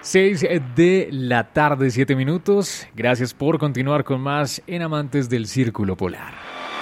6 de la tarde, 7 minutos. Gracias por continuar con más en Amantes del Círculo Polar.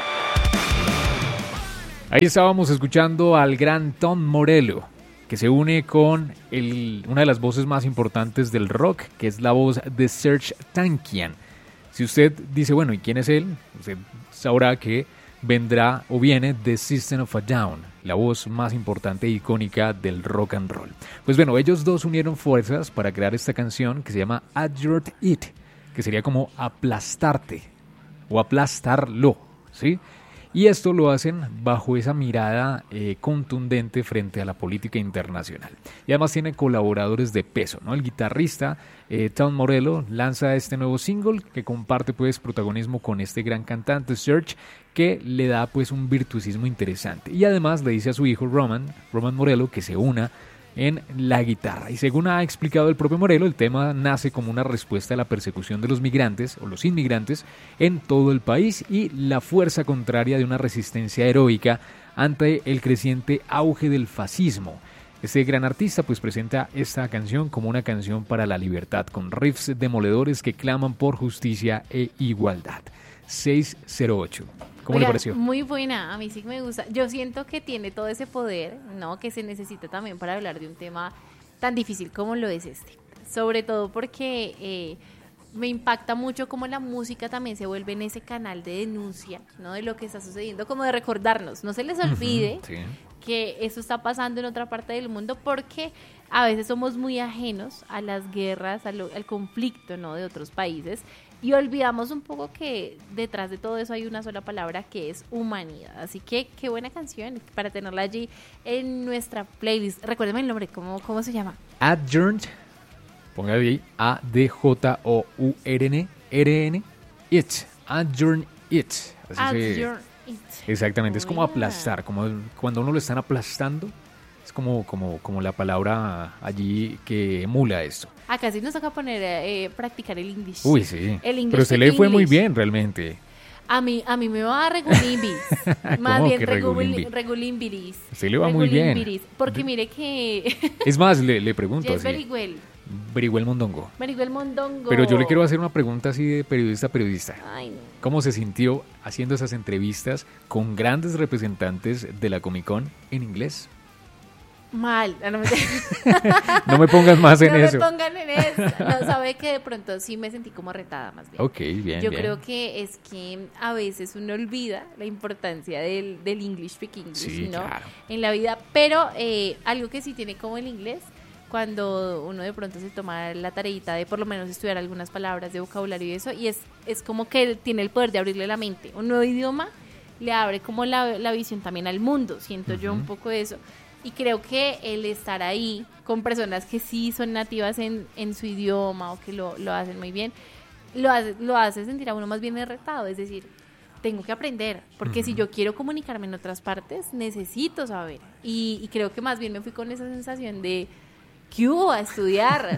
Ahí estábamos escuchando al gran Tom Morello, que se une con una de las voces más importantes del rock, que es la voz de Serj Tankian. Si usted dice, bueno, ¿y quién es él? Usted sabrá que vendrá o viene de System of a Down, la voz más importante e icónica del rock and roll. Pues bueno, ellos dos unieron fuerzas para crear esta canción que se llama Adjure It, que sería como aplastarte o aplastarlo, ¿sí? Y esto lo hacen bajo esa mirada contundente frente a la política internacional. Y además tiene colaboradores de peso, ¿no? El guitarrista Tom Morello lanza este nuevo single que comparte pues protagonismo con este gran cantante Serj, que le da pues un virtuosismo interesante. Y además le dice a su hijo Roman Morello, que se una en la guitarra. Y según ha explicado el propio Morello, el tema nace como una respuesta a la persecución de los migrantes o los inmigrantes en todo el país y la fuerza contraria de una resistencia heroica ante el creciente auge del fascismo. Este gran artista pues presenta esta canción como una canción para la libertad, con riffs demoledores que claman por justicia e igualdad. 608. ¿Cómo le pareció? Muy buena, a mí sí me gusta. Yo siento que tiene todo ese poder, ¿no? Que se necesita también para hablar de un tema tan difícil como lo es este. Sobre todo porque me impacta mucho cómo la música también se vuelve en ese canal de denuncia, ¿no? De lo que está sucediendo, como de recordarnos. No se les olvide que eso está pasando en otra parte del mundo, porque a veces somos muy ajenos a las guerras, al conflicto, ¿no? De otros países. Y olvidamos un poco que detrás de todo eso hay una sola palabra, que es humanidad. Así que qué buena canción para tenerla allí en nuestra playlist. Recuérdeme el nombre, ¿cómo se llama? Adjourned, ponga ahí, A-D-J-O-U-R-N, It, Adjourn It. Adjourn It. Exactamente, es como aplastar, como cuando uno lo están aplastando. Es como la palabra allí que emula esto. Acá sí nos toca practicar el inglés. Uy, sí. Pero se le fue muy bien, realmente. A mí me va a regulimbis. Más bien regulimbiris. Se le va muy bien. Porque mire que... Es más, le pregunto así. Berigüel Mondongo. Berigüel Mondongo. Pero yo le quiero hacer una pregunta así de periodista a periodista. Ay, no. ¿Cómo se sintió haciendo esas entrevistas con grandes representantes de la Comic Con en inglés? Mal, no me pongas más en eso. No me pongan en eso. No, sabe que de pronto sí me sentí como retada, más bien. Ok, bien. Yo creo que es que a veces uno olvida la importancia del English speaking English, sí, ¿no? Claro. En la vida, pero algo que sí tiene como el inglés, cuando uno de pronto se toma la tareita de por lo menos estudiar algunas palabras de vocabulario y eso, y es como que tiene el poder de abrirle la mente. Un nuevo idioma le abre como la visión también al mundo, siento yo un poco eso. Y creo que el estar ahí con personas que sí son nativas en su idioma o que lo hacen muy bien, lo hace sentir a uno más bien retado. Es decir, tengo que aprender, porque si yo quiero comunicarme en otras partes, necesito saber. Y creo que más bien me fui con esa sensación de ¿qué hubo? A estudiar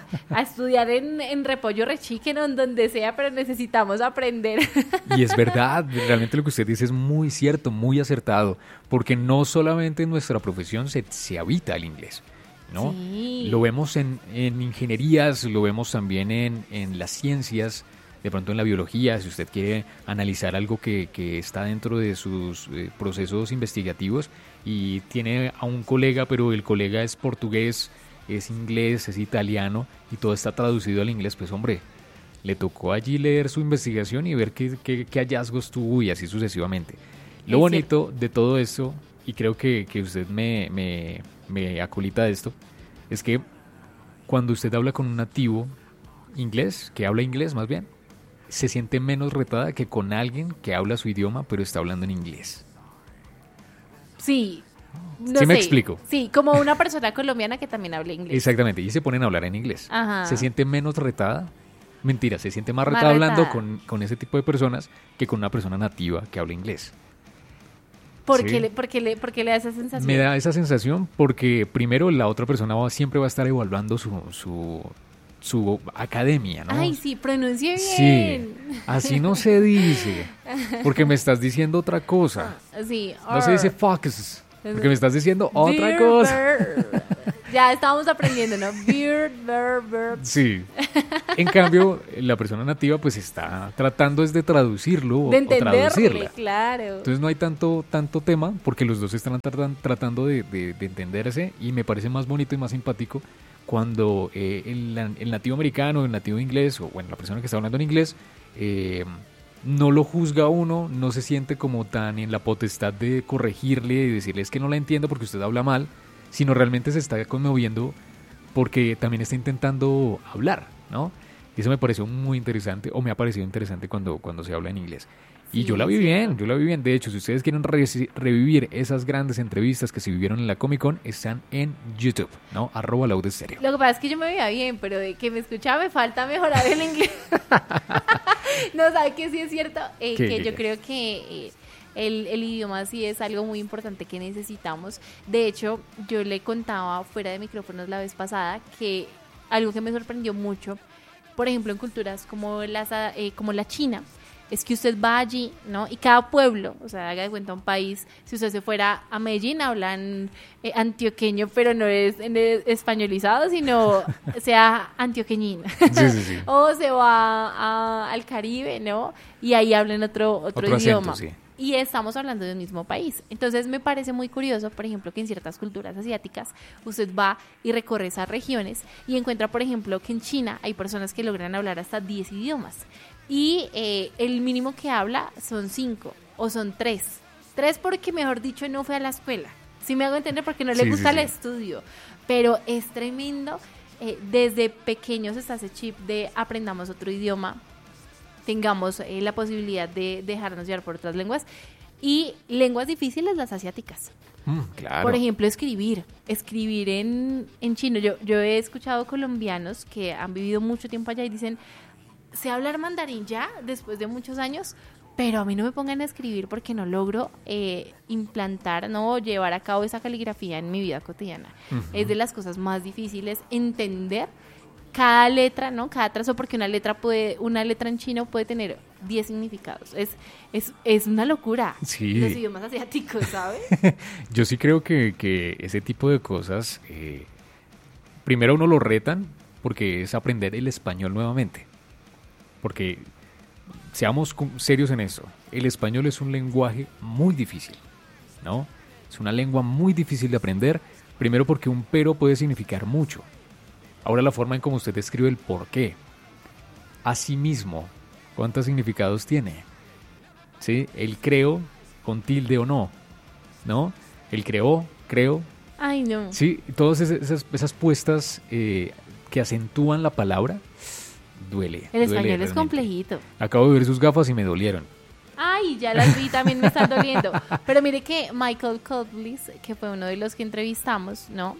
en Repollo Rechiquen o en donde sea, pero necesitamos aprender. Y es verdad, realmente lo que usted dice es muy cierto, muy acertado, porque no solamente en nuestra profesión se habita el inglés, ¿no? Sí. Lo vemos en ingenierías, lo vemos también en las ciencias, de pronto en la biología, si usted quiere analizar algo que está dentro de sus procesos investigativos y tiene a un colega, pero el colega es portugués, es inglés, es italiano y todo está traducido al inglés, pues hombre, le tocó allí leer su investigación y ver qué hallazgos tuvo y así sucesivamente. Lo bonito de todo esto, y creo que usted me acolita de esto, es que cuando usted habla con un nativo inglés, que habla inglés más bien, se siente menos retada que con alguien que habla su idioma pero está hablando en inglés. Sí. No ¿Sí me explico? Sí, como una persona colombiana que también habla inglés. Exactamente, y se ponen a hablar en inglés. Ajá. Se siente menos retada. Mentira, se siente más retada hablando con ese tipo de personas que con una persona nativa que habla inglés. ¿Por qué le da esa sensación? Me da esa sensación porque primero la otra persona siempre va a estar evaluando su academia, ¿no? Ay, sí, pronuncie bien. Sí, así no se dice, porque me estás diciendo otra cosa. Sí. No se dice fox, porque me estás diciendo otra cosa. Ya estábamos aprendiendo, ¿no? Beard, verb. Sí. En cambio, la persona nativa pues está tratando es de traducirlo De o traducirla. entenderle, claro. Entonces no hay tanto tema porque los dos están tratando de entenderse y me parece más bonito y más simpático cuando el nativo americano, el nativo inglés o bueno, la persona que está hablando en inglés no lo juzga a uno, no se siente como tan en la potestad de corregirle y decirle es que no la entiendo porque usted habla mal, sino realmente se está conmoviendo porque también está intentando hablar, ¿no? Y eso me pareció muy interesante, o me ha parecido interesante cuando se habla en inglés. Y Sí, yo la vi sí. bien, yo la vi bien. De hecho, si ustedes quieren revivir esas grandes entrevistas que se vivieron en la Comic Con, están en YouTube, ¿no? @laudestereo. Lo que pasa es que yo me veía bien, pero de que me escuchaba me falta mejorar el inglés. No, ¿sabe qué? Sí es cierto, que yo creo que el idioma sí es algo muy importante que necesitamos. De hecho, yo le contaba fuera de micrófonos la vez pasada que algo que me sorprendió mucho, por ejemplo, en culturas como la China, es que usted va allí, ¿no? Y cada pueblo, o sea, haga de cuenta un país, si usted se fuera a Medellín, hablan antioqueño, pero no es españolizado, sino sea antioqueñín. Sí, sí, sí. O se va al Caribe, ¿no? Y ahí hablan otro idioma. Acento, sí. Y estamos hablando de un mismo país. Entonces me parece muy curioso, por ejemplo, que en ciertas culturas asiáticas usted va y recorre esas regiones y encuentra, por ejemplo, que en China hay personas que logran hablar hasta 10 idiomas. Y el mínimo que habla son 5 o son 3. 3 porque, mejor dicho, no fue a la escuela. Sí me hago entender porque no le Sí, gusta sí, el sí. estudio. Pero es tremendo. Desde pequeños está ese chip de aprendamos otro idioma, tengamos la posibilidad de dejarnos llevar por otras lenguas. Y lenguas difíciles las asiáticas. Claro. Por ejemplo, escribir en chino. Yo he escuchado colombianos que han vivido mucho tiempo allá y dicen, sé hablar mandarín ya después de muchos años, pero a mí no me pongan a escribir porque no logro implantar, no llevar a cabo esa caligrafía en mi vida cotidiana. Ujú. Es de las cosas más difíciles entender cada letra, ¿no? Cada trazo, porque una letra en chino puede tener 10 significados. Es una locura. Sí. Los idiomas asiáticos, ¿sabes? Yo sí creo que ese tipo de cosas, primero uno lo retan porque es aprender el español nuevamente. Porque seamos serios en esto, el español es un lenguaje muy difícil, ¿no? Es una lengua muy difícil de aprender, primero porque un pero puede significar mucho. Ahora la forma en cómo usted escribe el por qué. Asimismo, ¿cuántos significados tiene? ¿Sí? El creo con tilde o no, ¿no? El creo. Ay, no. Sí, todas esas puestas que acentúan la palabra, duele. El español realmente. es complejito. Acabo de ver sus gafas y me dolieron. Ay, ya las vi, también me están doliendo. Pero mire que Michael Cudlitz, que fue uno de los que entrevistamos, ¿no?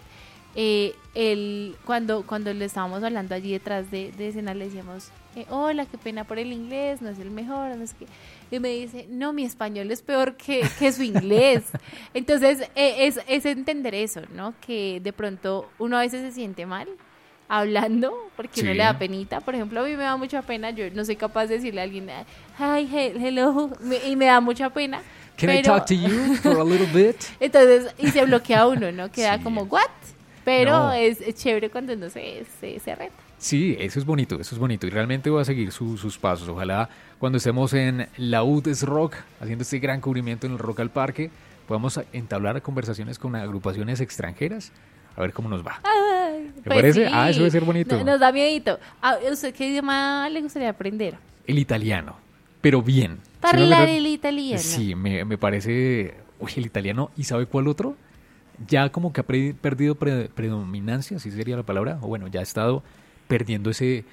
Cuando le estábamos hablando allí detrás de escena, le decíamos, hola, qué pena por el inglés, no es el mejor, no sé qué. Y me dice, no, mi español es peor que su inglés. Entonces, es entender eso, ¿no? Que de pronto uno a veces se siente mal hablando porque Sí. no le da penita. Por ejemplo, a mí me da mucha pena, yo no soy capaz de decirle a alguien, hi, hello, y me da mucha pena. Can I talk to you for a little bit? Entonces, y se bloquea uno, ¿no? Queda Sí. como, ¿what? Pero No. es chévere cuando uno se reta. Sí, eso es bonito. Y realmente voy a seguir sus pasos. Ojalá cuando estemos en Laudes Rock, haciendo este gran cubrimiento en el Rock al Parque, podamos entablar conversaciones con agrupaciones extranjeras, a ver cómo nos va. Ay, ¿Te parece? Ah, eso debe ser bonito. Nos da miedito. ¿Usted qué idioma le gustaría aprender? El italiano, pero bien. Parlare el italiano. Sí, me parece... Uy, el italiano. ¿Y sabe cuál otro? Ya como que ha perdido predominancia, si sería la palabra, o bueno, ya ha estado perdiendo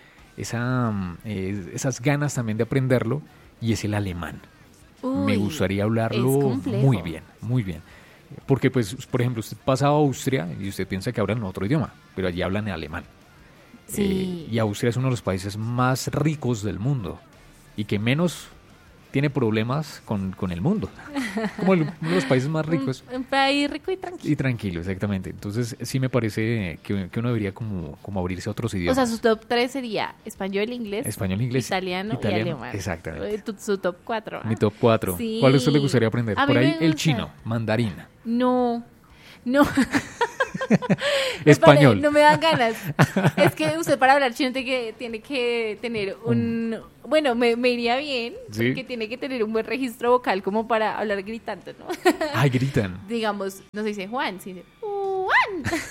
esas ganas también de aprenderlo, y es el alemán. Me Uy, gustaría es hablarlo complejo. muy bien, muy bien. Porque, pues, por ejemplo, usted pasa a Austria y usted piensa que hablan otro idioma, pero allí hablan alemán. Sí. Y Austria es uno de los países más ricos del mundo y que menos tiene problemas con el mundo. Como uno de los países más ricos. Un país rico y tranquilo. Y tranquilo, exactamente. Entonces, sí me parece que uno debería como abrirse a otros idiomas. O sea, su top 3 sería español, inglés, italiano, y alemán. Exactamente. Su top 4. Mi top 4. Sí. ¿Cuál a usted le gustaría aprender? A Por mí ahí me el gusta. chino, mandarín. No. Español. No me dan ganas. Es que usted para hablar chino tiene que tener un... Bueno, me iría bien, ¿Sí? porque tiene que tener un buen registro vocal como para hablar gritando, ¿no? Ay, gritan. Digamos, no se dice Juan, se dice Juan.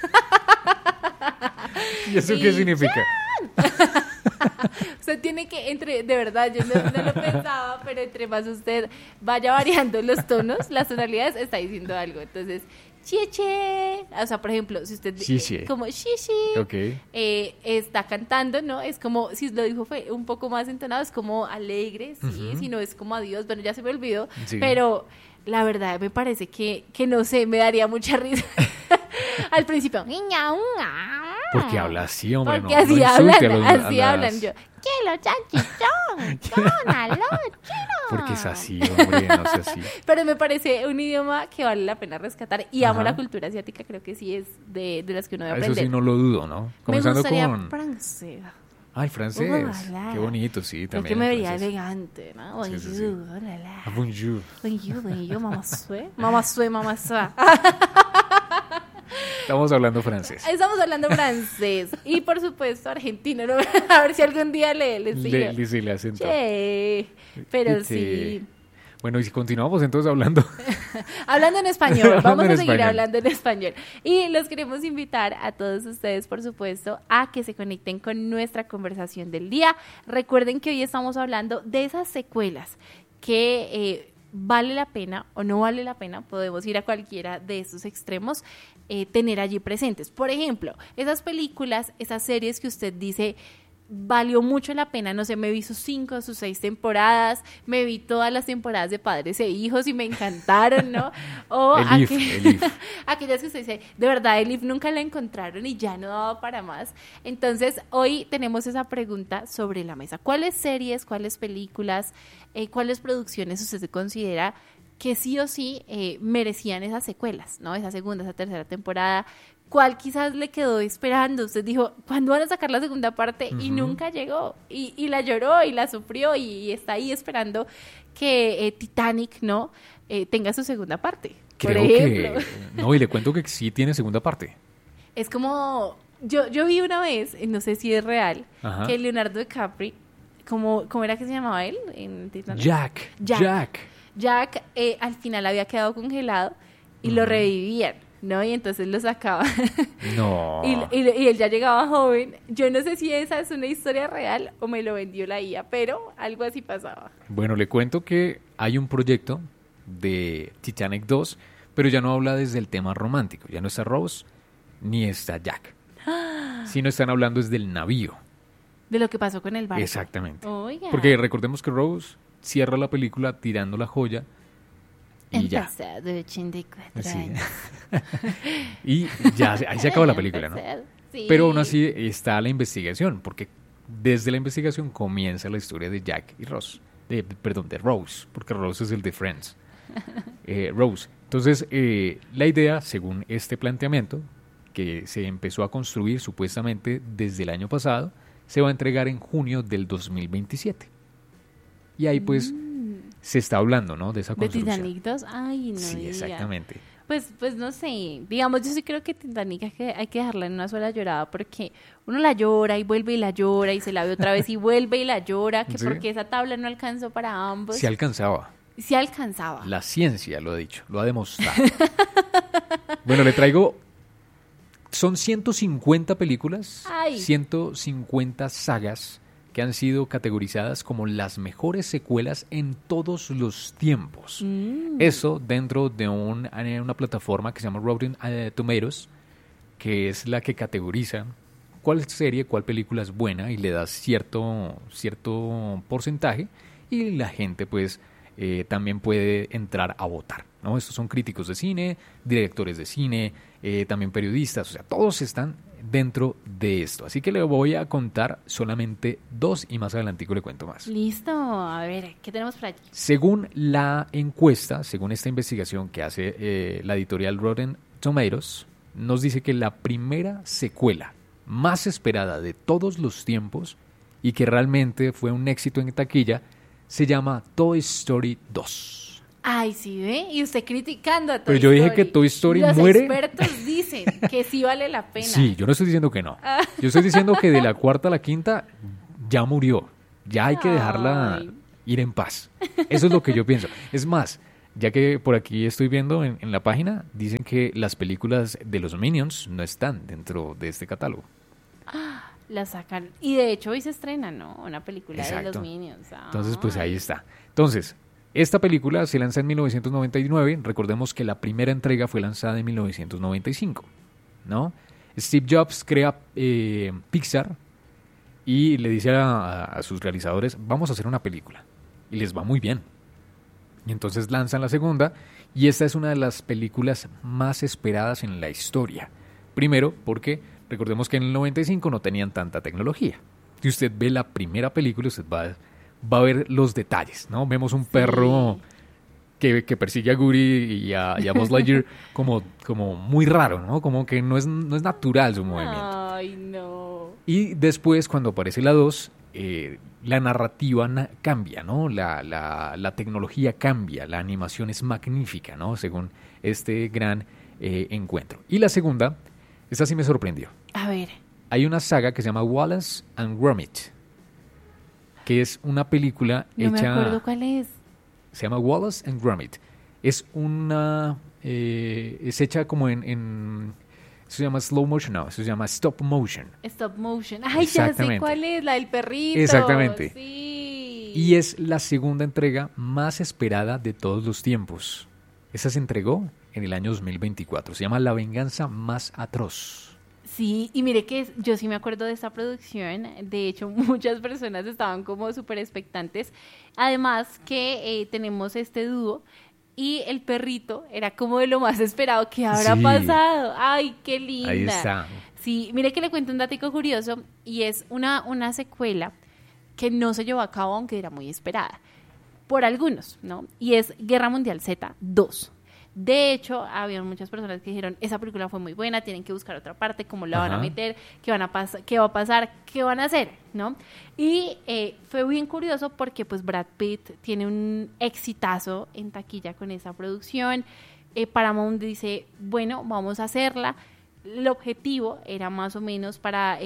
¿Y eso qué significa? Usted tiene que, de verdad, yo no lo pensaba, pero entre más usted vaya variando los tonos, las tonalidades, está diciendo algo. Entonces, chie, o sea, por ejemplo, si usted como Okay. Está cantando, ¿no? Es como, si lo dijo fue un poco más entonado, es como alegre, sí, si no es como adiós, bueno, ya se me olvidó, Sí. pero la verdad me parece que no sé, me daría mucha risa al principio. Porque habla así, hombre. Porque no así insulte hablan, a los- así a las- hablan yo. Quiero chanchichón, tónalo, chino. Porque es así, hombre, no es así. Pero me parece un idioma que vale la pena rescatar y amo Ajá. la cultura asiática, creo que sí es de las que uno debe Eso aprender. sí no lo dudo, ¿no? Me Comenzando gustaría con... francés. Ay, francés. Hola. Qué bonito, sí, Creo también. que me el vería francés. elegante, ¿no? Sí, Bonjour, sí, sí. hola. Ah, bonjour. Bonjour, mamá sue, mamá sua. Estamos hablando francés. Estamos hablando francés y por supuesto argentino, ¿no? A ver si algún día le sigo. Le acento. Che, pero sí. Bueno, y si continuamos entonces hablando... Hablando en español, Hablando vamos en a seguir español. hablando en español. Y los queremos invitar a todos ustedes, por supuesto, a que se conecten con nuestra conversación del día. Recuerden que hoy estamos hablando de esas secuelas que vale la pena o no vale la pena, podemos ir a cualquiera de estos extremos, tener allí presentes. Por ejemplo, esas películas, esas series que usted dice... Valió mucho la pena, no sé, me vi sus 5 o sus 6 temporadas, me vi todas las temporadas de Padres e Hijos y me encantaron, ¿no? O Elif. aquellas que usted dice, de verdad, Elif nunca la encontraron y ya no daba para más. Entonces, hoy tenemos esa pregunta sobre la mesa. ¿Cuáles series, cuáles películas, cuáles producciones usted considera que sí o sí merecían esas secuelas, ¿no? Esa segunda, esa tercera temporada. ¿Cuál quizás le quedó esperando? Usted dijo, ¿cuándo van a sacar la segunda parte? Y nunca llegó. Y la lloró y la sufrió y está ahí esperando que Titanic, ¿no? Tenga su segunda parte. Creo por ejemplo. que... No, y le cuento que sí tiene segunda parte. Es como... Yo vi una vez, no sé si es real, Ajá. que Leonardo DiCaprio, ¿cómo era que se llamaba él en Titanic? Jack al final había quedado congelado y lo revivían, ¿no? Y entonces lo sacaban. No. y él ya llegaba joven. Yo no sé si esa es una historia real o me lo vendió la IA, pero algo así pasaba. Bueno, le cuento que hay un proyecto de Titanic 2, pero ya no habla desde el tema romántico. Ya no está Rose ni está Jack. Sino están hablando desde el navío. De lo que pasó con el barco. Exactamente. Oiga. Porque recordemos que Rose cierra la película tirando la joya y El ya. pasado de 84 Sí. años. Y ya, ahí se acabó la película, ¿no? Sí. Pero aún así está la investigación, porque desde la investigación comienza la historia de Jack y Rose. De Rose, porque Rose es el de Friends. Rose. Entonces, la idea, según este planteamiento, que se empezó a construir supuestamente desde el año pasado, se va a entregar en junio del 2027. Y ahí pues se está hablando, ¿no? De esa ¿De construcción. Titanic 2? Ay, no Sí, diga. exactamente. Pues no sé, digamos, yo sí creo que Titanic hay que dejarla en una sola llorada porque uno la llora y vuelve y la llora y se la ve otra vez y vuelve y la llora, que Sí. porque esa tabla no alcanzó para ambos. Se alcanzaba. Sí alcanzaba. La ciencia lo ha dicho, lo ha demostrado. Bueno, le traigo... Son 150 películas, Ay. 150 sagas que han sido categorizadas como las mejores secuelas en todos los tiempos. Eso dentro de una plataforma que se llama Rotten Tomatoes, que es la que categoriza cuál serie, cuál película es buena y le da cierto porcentaje y la gente pues también puede entrar a votar, ¿no? Estos son críticos de cine, directores de cine, también periodistas, o sea, todos están dentro de esto. Así que le voy a contar solamente 2 y más adelantico le cuento más. Listo, a ver, ¿qué tenemos por allí? Según la encuesta, según esta investigación que hace la editorial Rotten Tomatoes, nos dice que la primera secuela más esperada de todos los tiempos y que realmente fue un éxito en taquilla se llama Toy Story 2. Ay, sí, ¿ve? Y usted criticando a Toy Pero Story. yo dije que Toy Story Los muere. Los expertos dicen que sí vale la pena. Sí, yo no estoy diciendo que no. Yo estoy diciendo que de la cuarta a la quinta ya murió. Ya hay que dejarla Ay. ir en paz. Eso es lo que yo pienso. Es más, ya que por aquí estoy viendo en la página, dicen que las películas de los Minions no están dentro de este catálogo. La sacan. Y de hecho hoy se estrena, ¿no? Una película de Exacto. los Minions. Entonces, pues ahí Ay. está. Entonces, esta película se lanza en 1999. Recordemos que la primera entrega fue lanzada en 1995, ¿no? Steve Jobs crea Pixar y le dice a sus realizadores, vamos a hacer una película. Y les va muy bien. Y entonces lanzan la segunda y esta es una de las películas más esperadas en la historia. Primero, porque recordemos que en el 95 no tenían tanta tecnología. Si usted ve la primera película, usted va a ver los detalles, ¿no? Vemos un perro que persigue a Woody y a Buzz Lightyear como muy raro, ¿no? Como que no es natural su movimiento. Ay, no. Y después, cuando aparece la 2, la narrativa cambia, ¿no? La tecnología cambia, la animación es magnífica, ¿no? Según este gran encuentro. Y la segunda, esta sí me sorprendió. A ver. Hay una saga que se llama Wallace and Gromit, que es una película No me hecha... acuerdo cuál es. Se llama Wallace and Gromit. Es una... es hecha como en eso se llama slow motion, no, eso se llama stop motion. Stop motion. Ay, ya sé Exactamente. cuál es, la del perrito. Exactamente. Sí. Y es la segunda entrega más esperada de todos los tiempos. Esa se entregó en el año 2024. Se llama La venganza más atroz. Sí, y mire que yo sí me acuerdo de esta producción. De hecho, muchas personas estaban como súper expectantes. Además que tenemos este dúo y el perrito era como de lo más esperado que habrá Sí. pasado. Ay, qué linda. Ahí está. Sí, mire que le cuento un datico curioso y es una secuela que no se llevó a cabo aunque era muy esperada por algunos, ¿no? Y es Guerra Mundial Z 2. De hecho, había muchas personas que dijeron, esa película fue muy buena, tienen que buscar otra parte, cómo la van a Ajá. meter, qué va a pasar, qué van a hacer, ¿no? Y fue bien curioso porque pues Brad Pitt tiene un exitazo en taquilla con esa producción. Paramount dice, bueno, vamos a hacerla. El objetivo era más o menos para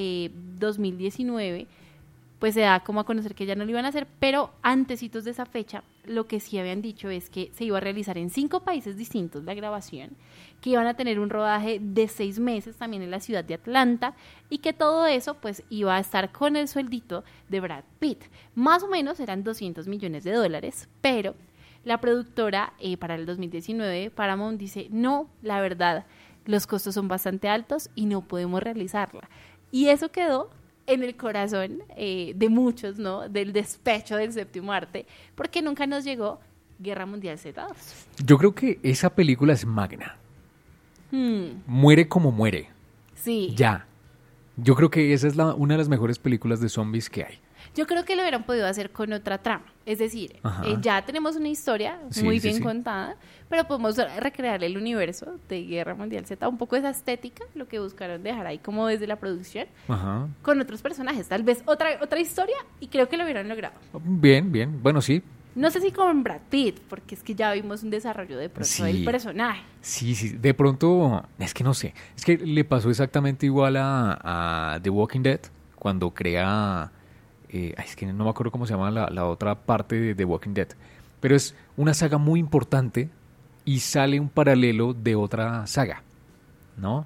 2019, pues se da como a conocer que ya no lo iban a hacer, pero antecitos de esa fecha, lo que sí habían dicho es que se iba a realizar en 5 países distintos la grabación, que iban a tener un rodaje de 6 meses también en la ciudad de Atlanta, y que todo eso pues iba a estar con el sueldito de Brad Pitt. Más o menos eran $200 millones, pero la productora para el 2019, Paramount, dice, no, la verdad, los costos son bastante altos y no podemos realizarla. Y eso quedó en el corazón de muchos, ¿no? Del despecho del séptimo arte, porque nunca nos llegó Guerra Mundial Z2. Yo creo que esa película es magna. Muere como muere. Sí. Ya. Yo creo que esa es una de las mejores películas de zombies que hay. Yo creo que lo hubieran podido hacer con otra trama. Es decir, Ajá. Ya tenemos una historia Sí, muy sí, bien sí. contada, pero podemos recrear el universo de Guerra Mundial Z, un poco esa estética, lo que buscaron dejar ahí como desde la producción, Ajá. con otros personajes, tal vez otra historia, y creo que lo hubieran logrado. Bien, bien. Bueno, sí. No sé si con Brad Pitt, porque es que ya vimos un desarrollo de pronto Sí. del personaje. Sí, sí. De pronto, es que no sé. Es que le pasó exactamente igual a The Walking Dead cuando crea... es que no me acuerdo cómo se llama la otra parte de The Walking Dead. Pero es una saga muy importante y sale un paralelo de otra saga, ¿no?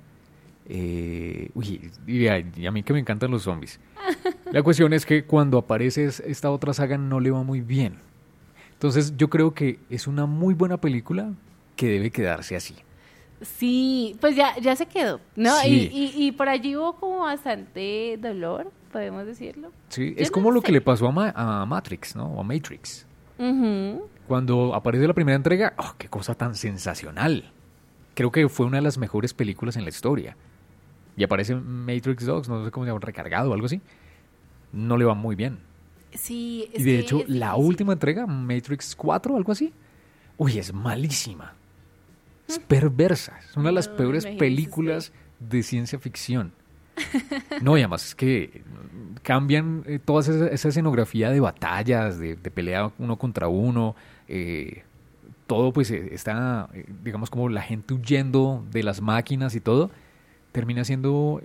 Y a mí que me encantan los zombies. La cuestión es que cuando aparece esta otra saga no le va muy bien. Entonces yo creo que es una muy buena película que debe quedarse así. Sí, pues ya se quedó, ¿no? Sí. Y por allí hubo como bastante dolor, podemos decirlo. Sí, Yo es no como lo sé. que le pasó a Matrix, ¿no? O a Matrix. Ujú. Cuando apareció la primera entrega, ¡oh, qué cosa tan sensacional! Creo que fue una de las mejores películas en la historia. Y aparece Matrix 2, no sé cómo se llama, recargado o algo así. No le va muy bien. Sí, Y de que hecho, es la difícil. última entrega, Matrix 4 o algo así, es malísima. Es perversa. Es una de las No, peores imagínese películas de ciencia ficción. No, y además es que cambian toda esa escenografía de batallas, de pelea uno contra uno. todo pues está, digamos, como la gente huyendo de las máquinas y todo, termina siendo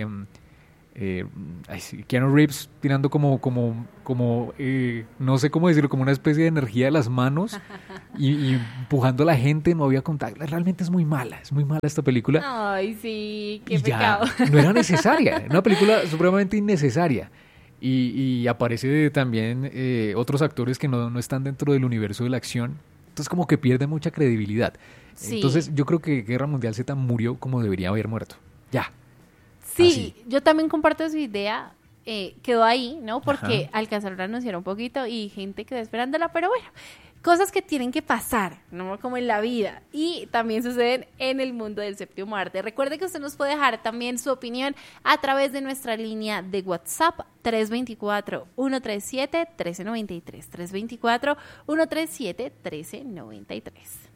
Keanu Reeves tirando no sé cómo decirlo, como una especie de energía de las manos y empujando a la gente, no había contacto. Realmente es muy mala esta película. Ay, sí, qué Y pecado. ya no era necesaria, era una película supremamente innecesaria. Y aparece también otros actores que no están dentro del universo de la acción. Entonces como que pierde mucha credibilidad. Sí. Entonces yo creo que Guerra Mundial Z murió como debería haber muerto. Ya. Sí, Así. yo también comparto su idea. Quedó ahí, ¿no? Porque Ajá. alcanzaron a anunciar un poquito y gente quedó esperándola, pero bueno, cosas que tienen que pasar, ¿no? Como en la vida. Y también suceden en el mundo del séptimo arte. Recuerde que usted nos puede dejar también su opinión a través de nuestra línea de WhatsApp 324-137-1393. 324-137-1393.